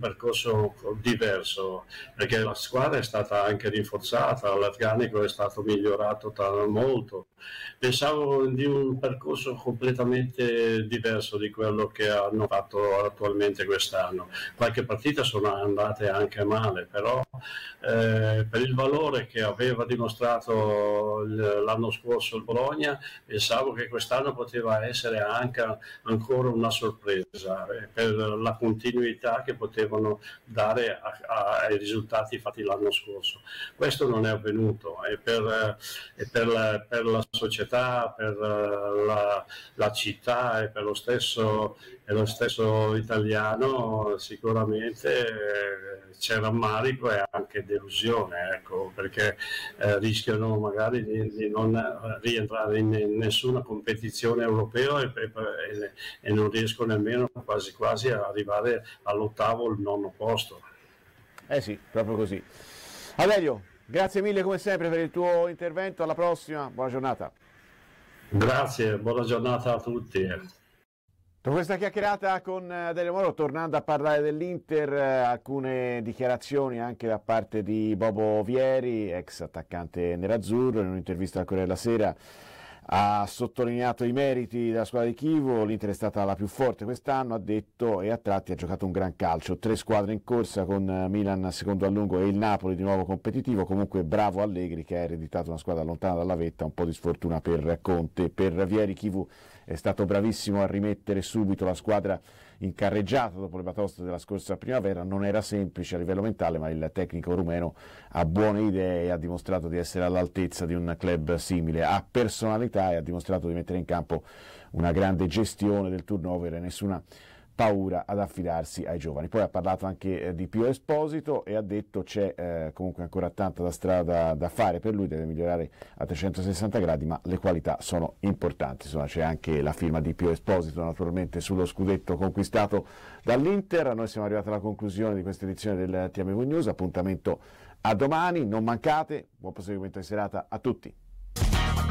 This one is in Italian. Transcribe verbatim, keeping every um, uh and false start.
percorso diverso, perché la squadra è stata anche rinforzata, l'organico è stato migliorato molto. Pensavo di un percorso completamente diverso di quello che hanno fatto attualmente quest'anno. Qualche partita sono andate anche male, però eh, per il valore che aveva dimostrato l'anno scorso il Bologna, pensavo che quest'anno poteva essere anche ancora una sorpresa eh, per la continuità che potevano dare a, a, ai risultati fatti l'anno scorso. Questo non è avvenuto e per, e per, la, per la società, per la, la città e per lo stesso, e lo stesso italiano sicuramente eh, c'è rammarico e anche delusione, ecco, perché eh, rischiano magari di, di non rientrare in, in nessuna competizione europea e, e, e non riescono nemmeno quasi quasi a arrivare all'ottavo o al nono posto. Eh sì, proprio così. Aurelio, grazie mille come sempre per il tuo intervento, alla prossima, buona giornata. Grazie, buona giornata a tutti. Dopo questa chiacchierata con Dario Moro, tornando a parlare dell'Inter, alcune dichiarazioni anche da parte di Bobo Vieri, ex attaccante nerazzurro, in un'intervista al Corriere della Sera ha sottolineato i meriti della squadra di Chievo. L'Inter è stata la più forte quest'anno, ha detto, e a tratti ha giocato un gran calcio, tre squadre in corsa con Milan secondo a lungo e il Napoli di nuovo competitivo. Comunque bravo Allegri che ha ereditato una squadra lontana dalla vetta, un po' di sfortuna per Conte. Per Vieri Chievo è stato bravissimo a rimettere subito la squadra in carreggiata dopo le batoste della scorsa primavera. Non era semplice a livello mentale, ma il tecnico rumeno ha buone idee e ha dimostrato di essere all'altezza di un club simile, ha personalità e ha dimostrato di mettere in campo una grande gestione del turnover e nessuna paura ad affidarsi ai giovani. Poi ha parlato anche eh, di Pio Esposito e ha detto c'è eh, comunque ancora tanta da strada da fare per lui, deve migliorare a trecentosessanta gradi, ma le qualità sono importanti. Insomma, c'è anche la firma di Pio Esposito naturalmente sullo scudetto conquistato dall'Inter. Noi siamo arrivati alla conclusione di questa edizione del T M V News, appuntamento a domani, non mancate, buon proseguimento di serata a tutti.